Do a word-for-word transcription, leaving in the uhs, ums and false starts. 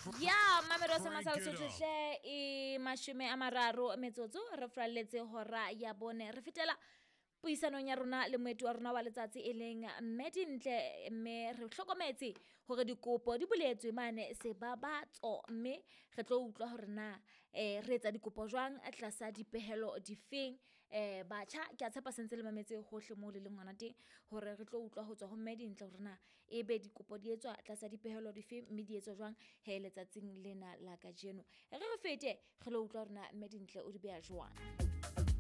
Ya mamero se masa Lesotho e mashome a mararo metsotso re fralletse hora ya bone re fetela puisanong ya rona le moeti wa rona wa letsatsi e leng Mmedintle mme re hlokometse hore dikopo di buletswe mane se babatso mme re tlo utlwa hore na eh re etsa dikopo jwang tlasa dipehelo difeng eh batjha ke a tshepa sentse le mametse hohle mo le leng ngwana teng hore re tlo utlwa ho tswa ho Mmedintle hore na ebe dikopo di etswa tlasa dipehelo difeng mme di etswa jwang he letsatsing lena la kajeno re re fete re lo utlwa hore na Mmedintle o di beha jwang.